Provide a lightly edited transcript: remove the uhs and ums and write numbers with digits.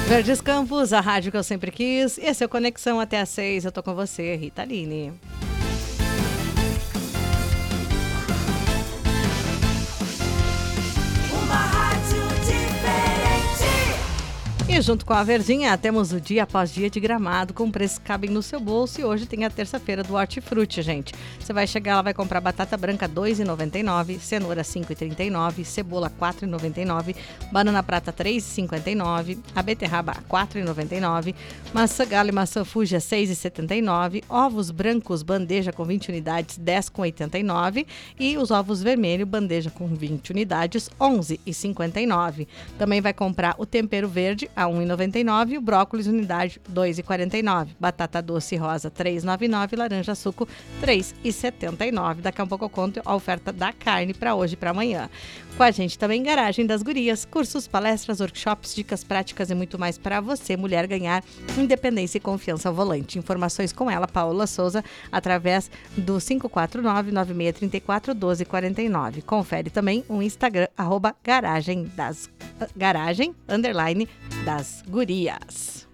Verdes Campos, a rádio que eu sempre quis. Esse é o Conexão até às 6. Eu tô com você, Rita Aline. Uma rádio diferente. E junto com a Verdinha, temos o dia após dia de Gramado, com preços que cabem no seu bolso. E hoje tem a terça-feira do Hortifruti, gente. Você vai chegar lá, vai comprar batata branca R$ 2,99, cenoura R$ 5,39, cebola R$ 4,99, banana prata R$ 3,59, a beterraba R$ 4,99, maçã galo e maçã fuji R$ 6,79, ovos brancos bandeja com 20 unidades R$ 10,89 e os ovos vermelhos bandeja com 20 unidades R$ 11,59. Também vai comprar o tempero verde a R$ 1,99 e o brócolis unidade R$ 2,49. Batata doce rosa R$ 3,99 e laranja suco R$ 3,79. Daqui a um pouco eu conto a oferta da carne para hoje e para amanhã. Com a gente também Garagem das Gurias, cursos, palestras, workshops, dicas práticas e muito mais para você, mulher, ganhar independência e confiança ao volante. Informações com ela, Paola Souza, através do 549-9634-1249. Confere também o Instagram, @garagem_das gurias.